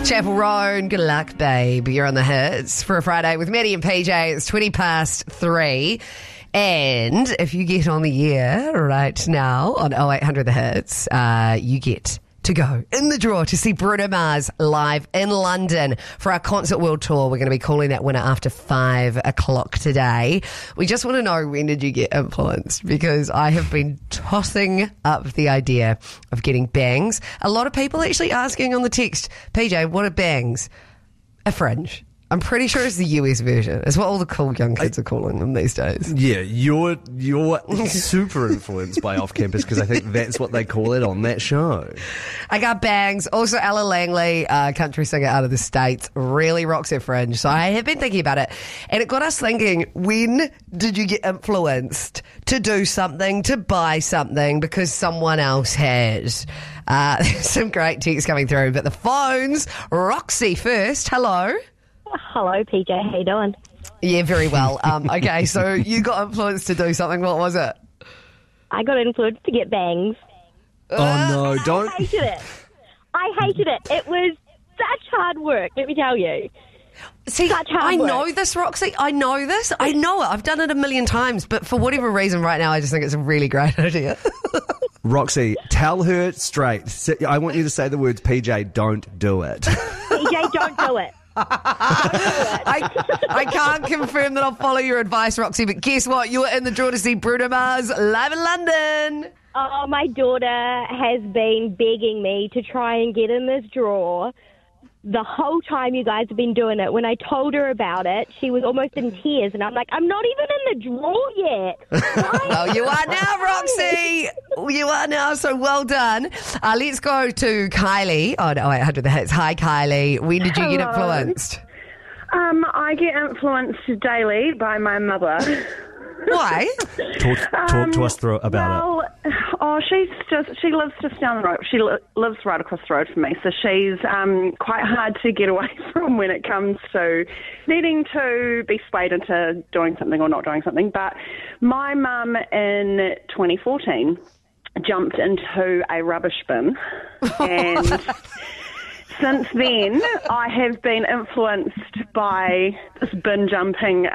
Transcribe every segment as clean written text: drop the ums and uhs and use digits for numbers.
Chapel Roan, good luck, babe. You're on the hits for a Friday with Maddie and PJ. It's 3:20. And if you get on the air right now on 0800 The Hits, you get to go in the draw to see Bruno Mars live in London for our Concert World Tour. We're going to be calling that winner after 5 o'clock today. We just want to know, when did you get influenced? Because I have been tossing up the idea of getting bangs. A lot of people actually asking on the text, PJ, what are bangs? A fringe. I'm pretty sure it's the US version. It's what all the cool young kids are calling them these days. Yeah, you're super influenced by Off Campus because I think that's what they call it on that show. I got bangs. Also, Ella Langley, country singer out of the States, really rocks her fringe. So I have been thinking about it. And it got us thinking, when did you get influenced to do something, to buy something because someone else has? There's some great texts coming through. But the phones, Roxy first. Hello. Hello, PJ. How you doing? Yeah, very well. Okay, so you got influenced to do something. What was it? I got influenced to get bangs. Oh, no, don't. I hated it. It was such hard work, let me tell you. See, such hard I work. know this, Roxy. I know this. I know it. I've done it a million times. But for whatever reason right now, I just think it's a really great idea. Roxy, tell her straight. I want you to say the words, PJ, don't do it. PJ, don't do it. I can't confirm that I'll follow your advice, Roxy, but guess what? You were in the draw to see Bruno Mars live in London. Oh, my daughter has been begging me to try and get in this draw the whole time you guys have been doing it. When I told her about it, she was almost in tears, and I'm like, I'm not even in the draw yet. Oh, you are now, Roxy. You are now, so well done. Let's go to Kylie on 0800 The Hits. Hi, Kylie. When did you get influenced? I get influenced daily by my mother. Why? Talk to us through about it. Oh, she lives just down the road. She lives right across the road from me, so she's quite hard to get away from when it comes to needing to be swayed into doing something or not doing something. But my mum in 2014 jumped into a rubbish bin, and since then I have been influenced by this bin jumping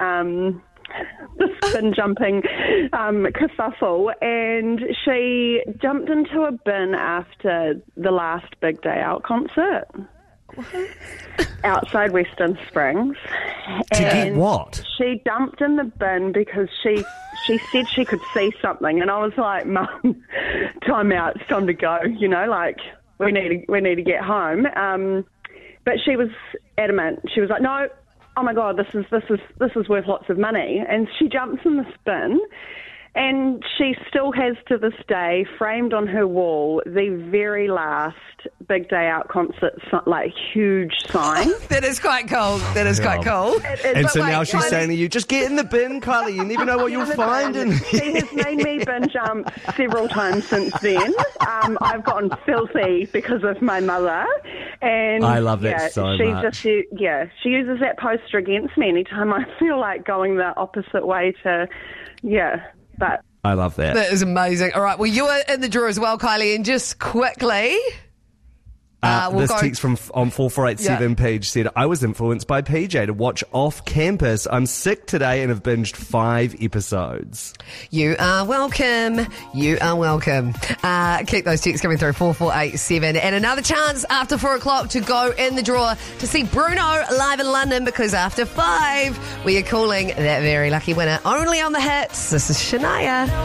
kerfuffle, and she jumped into a bin after the last Big Day Out concert outside Western Springs. To get what? She dumped in the bin because she said she could see something, and I was like, Mum, time out, it's time to go, like we need to get home. But she was adamant. She was like, no, oh my God, this is worth lots of money. And she jumps in this bin, and she still has to this day framed on her wall the very last Big Day Out concert, like huge sign. That is quite cool. That is quite cool. And so now she's saying to you, just get in the bin, Kylie. You never know what you'll find. She has made me bin jump several times since then. I've gotten filthy because of my mother. And I love that so much. She uses that poster against me anytime I feel like going the opposite way to, but I love that. That is amazing. All right, well, you are in the draw as well, Kylie, and just quickly... this text from on 4487 page said, I was influenced by PJ to watch Off Campus. I'm sick today and have binged 5 episodes. You are welcome. You are welcome. Keep those texts coming through, 4487. And another chance after 4 o'clock to go in the draw to see Bruno live in London, because after 5, we are calling that very lucky winner only on the hits. This is Shania.